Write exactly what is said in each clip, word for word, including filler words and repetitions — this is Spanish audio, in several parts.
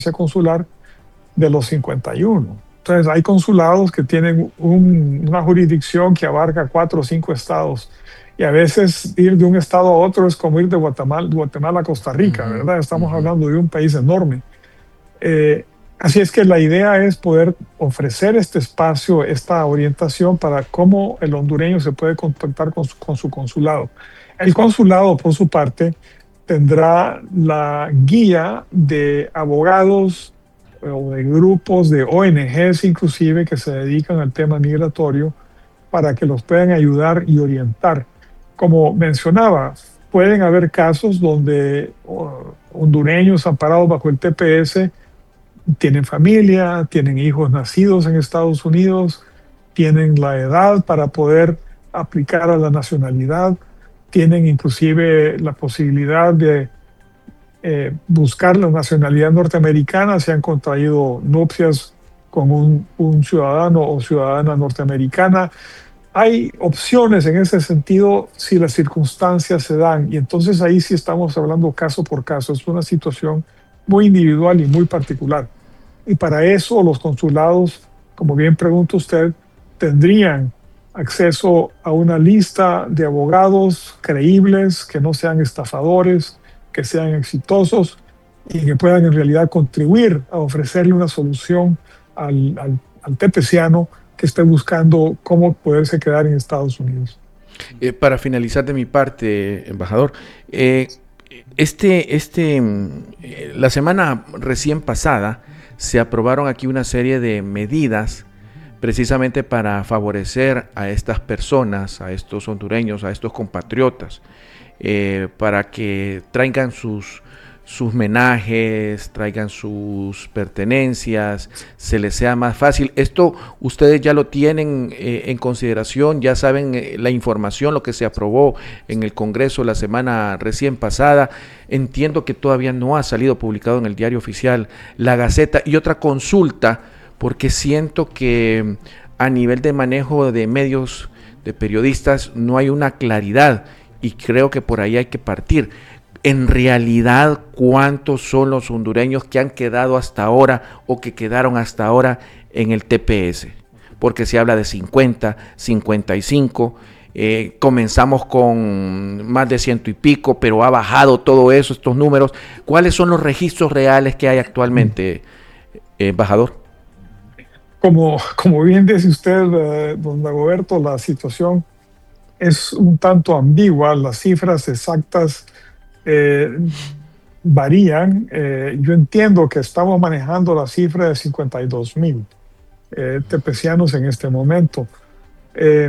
consular de los cincuenta y uno. Entonces, hay consulados que tienen un, una jurisdicción que abarca cuatro o cinco estados. Y a veces ir de un estado a otro es como ir de Guatemala, Guatemala a Costa Rica, Ujú, ¿verdad? Estamos ujú. hablando de un país enorme. Eh, así es que la idea es poder ofrecer este espacio, esta orientación para cómo el hondureño se puede contactar con su, con su consulado. El consulado, por su parte, tendrá la guía de abogados eh, o de grupos de O N Ges inclusive que se dedican al tema migratorio para que los puedan ayudar y orientar. Como mencionaba, pueden haber casos donde oh, hondureños amparados bajo el T P S tienen familia, tienen hijos nacidos en Estados Unidos, tienen la edad para poder aplicar a la nacionalidad, tienen inclusive la posibilidad de eh, buscar la nacionalidad norteamericana, se han contraído nupcias con un, un ciudadano o ciudadana norteamericana. Hay opciones en ese sentido si las circunstancias se dan, y entonces ahí sí estamos hablando caso por caso. Es una situación muy individual y muy particular. Y para eso los consulados, como bien pregunta usted, tendrían acceso a una lista de abogados creíbles, que no sean estafadores, que sean exitosos y que puedan en realidad contribuir a ofrecerle una solución al, al, al tepeciano que esté buscando cómo poderse quedar en Estados Unidos. Eh, para finalizar de mi parte, embajador, eh, este, este, mm, eh, la semana recién pasada se aprobaron aquí una serie de medidas precisamente para favorecer a estas personas, a estos hondureños, a estos compatriotas, eh, para que traigan sus, sus menajes, traigan sus pertenencias, se les sea más fácil. Esto ustedes ya lo tienen eh, en consideración, ya saben eh, la información, lo que se aprobó en el Congreso la semana recién pasada. Entiendo que todavía no ha salido publicado en el diario oficial La Gaceta. Y otra consulta, porque siento que a nivel de manejo de medios, de periodistas, no hay una claridad y creo que por ahí hay que partir. En realidad, ¿cuántos son los hondureños que han quedado hasta ahora o que quedaron hasta ahora en el T P S? Porque se habla de cincuenta, cincuenta y cinco, eh, comenzamos con más de ciento y pico, pero ha bajado todo eso, estos números. ¿Cuáles son los registros reales que hay actualmente, eh, embajador? Como, como bien dice usted, eh, don Dagoberto, la situación es un tanto ambigua, las cifras exactas eh, varían. Eh, yo entiendo que estamos manejando la cifra de cincuenta y dos mil eh, tepecianos en este momento. Eh,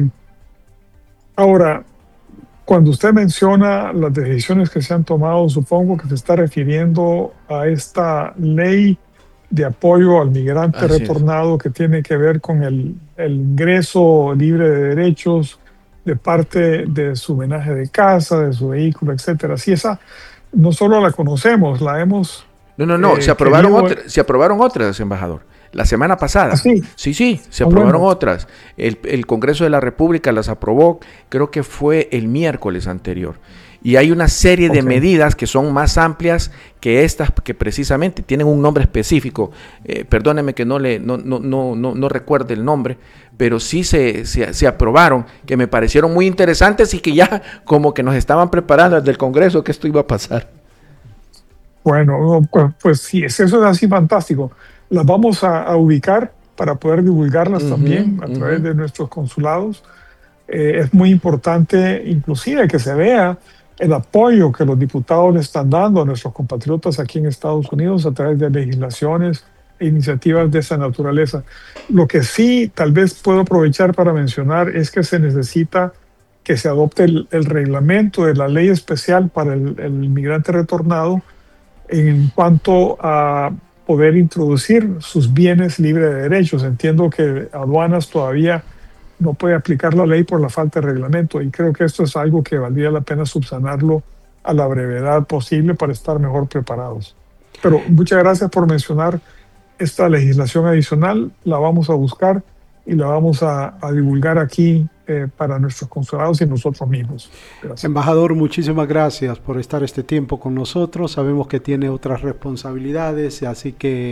ahora, cuando usted menciona las decisiones que se han tomado, supongo que se está refiriendo a esta ley de apoyo al migrante Así es. retornado que tiene que ver con el, el ingreso libre de derechos de parte de su menaje de casa, de su vehículo, etcétera. Si esa no solo la conocemos, la hemos No, no, no, se eh, aprobaron querido otras, se aprobaron otras, embajador. La semana pasada. así. Sí, sí, se Ah, aprobaron bueno, otras. El, el Congreso de la República las aprobó, creo que fue el miércoles anterior. Y hay una serie de ok. medidas que son más amplias que estas, que precisamente tienen un nombre específico. Eh, perdóneme que no, le, no, no, no, no, no recuerde el nombre, pero sí se, se, se aprobaron, que me parecieron muy interesantes y que ya como que nos estaban preparando desde el Congreso que esto iba a pasar. Bueno, no, pues, pues sí, es- eso es así fantástico. Las vamos a, a ubicar para poder divulgarlas Ujú, también a través ujú. de nuestros consulados. Eh, es muy importante, inclusive, que se vea el apoyo que los diputados le están dando a nuestros compatriotas aquí en Estados Unidos a través de legislaciones e iniciativas de esa naturaleza. Lo que sí tal vez puedo aprovechar para mencionar es que se necesita que se adopte el, el reglamento de la ley especial para el, el migrante retornado en cuanto a poder introducir sus bienes libre de derechos. Entiendo que aduanas todavía no puede aplicar la ley por la falta de reglamento, y creo que esto es algo que valdría la pena subsanarlo a la brevedad posible para estar mejor preparados. Pero muchas gracias por mencionar esta legislación adicional. La vamos a buscar y la vamos a, a divulgar aquí eh, para nuestros consulados y nosotros mismos. Gracias. Embajador, muchísimas gracias por estar este tiempo con nosotros. Sabemos que tiene otras responsabilidades, así que